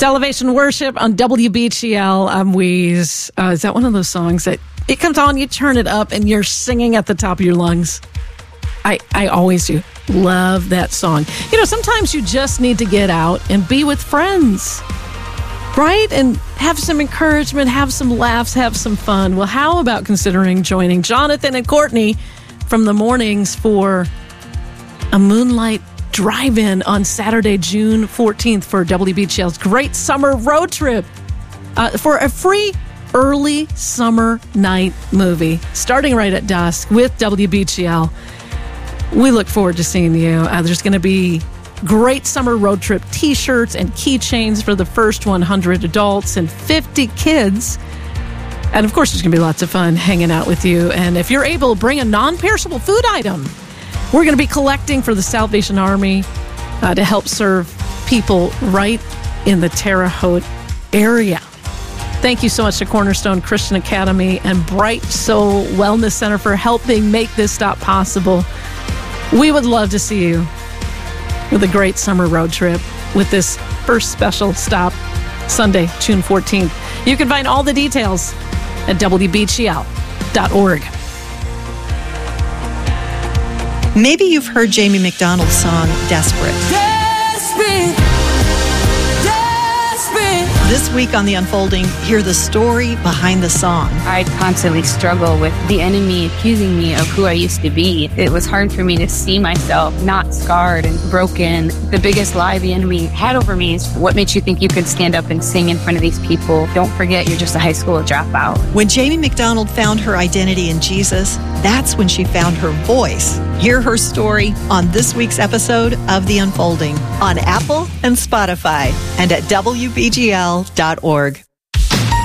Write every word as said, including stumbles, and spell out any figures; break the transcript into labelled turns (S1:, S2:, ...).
S1: Elevation Worship on W B G L. I'm Weeze. Uh, is that one of those songs that it comes on, you turn it up, and you're singing at the top of your lungs? I, I always do. Love that song. You know, sometimes you just need to get out and be with friends, right? And have some encouragement, have some laughs, have some fun. Well, how about considering joining Jonathan and Courtney from the mornings for a Moonlight Drive-In on Saturday, June fourteenth for W B G L's Great Summer Road Trip uh, for a free early summer night movie starting right at dusk with W B G L. We look forward to seeing you. Uh, there's going to be Great Summer Road Trip t-shirts and keychains for the first one hundred adults and fifty kids. And of course, there's going to be lots of fun hanging out with you. And if you're able, bring a non-perishable food item. We're going to be collecting for the Salvation Army uh, to help serve people right in the Terre Haute area. Thank you so much to Cornerstone Christian Academy and Bright Soul Wellness Center for helping make this stop possible. We would love to see you with a great summer road trip with this first special stop Sunday, June fourteenth. You can find all the details at W B G L dot org.
S2: Maybe you've heard Jamie McDonald's song, Desperate.
S3: Desperate, desperate.
S2: This week on The Unfolding, hear the story behind the song.
S4: I constantly struggle with the enemy accusing me of who I used to be. It was hard for me to see myself not scarred and broken. The biggest lie the enemy had over me is, what makes you think you could stand up and sing in front of these people? Don't forget, you're just a high school dropout.
S2: When Jamie McDonald found her identity in Jesus, that's when she found her voice. Hear her story on this week's episode of The Unfolding on Apple and Spotify and at W B G L dot org.